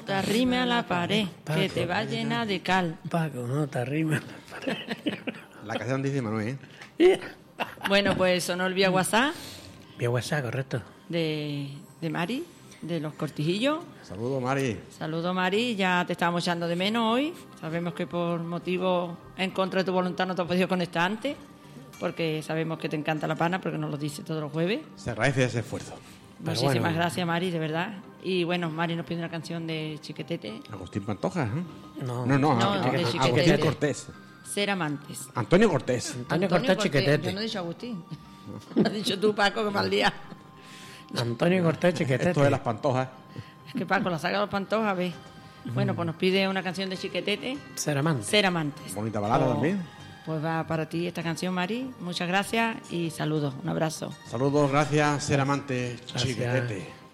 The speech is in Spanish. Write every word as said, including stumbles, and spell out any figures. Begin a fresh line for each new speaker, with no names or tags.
te arrime a la pared, que te va llena de cal.
Paco, no te arrimes a la pared.
La canción dice Manuel, ¿eh?
Bueno, pues sonó el vía WhatsApp
Vía WhatsApp, correcto.
de, de Mari, de los Cortijillos.
Saludos, Mari.
Saludos, Mari, ya te estábamos echando de menos hoy. Sabemos que por motivo en contra de tu voluntad no te has podido conectar antes, porque sabemos que te encanta la pana, porque nos lo dice todos los jueves.
Se agradece ese esfuerzo.
Pero
Muchísimas
bueno.
gracias, Mari, de verdad. Y bueno, Mari nos pide una canción de Chiquetete,
Agustín Pantoja, ¿eh?
No,
No, no,
No,
Agustín-
de
Agustín
Chiquetete.
Cortés.
Ser amantes.
Antonio Cortés.
Antonio Cortés Chiquetete.
Yo no he dicho Agustín. Has dicho tú, Paco, que mal día.
Antonio Cortés Chiquetete.
Esto de las Pantojas.
Es que Paco la saca de los pantojas, ¿ves? Bueno, pues nos pide una canción de Chiquetete,
Ser amante.
Ser amantes.
Bonita balada
Pues-
también.
Pues va para ti esta canción, Mari. Muchas gracias y saludos. Un abrazo.
Saludos, gracias, ser amante,
Gracias.
Chiquetete.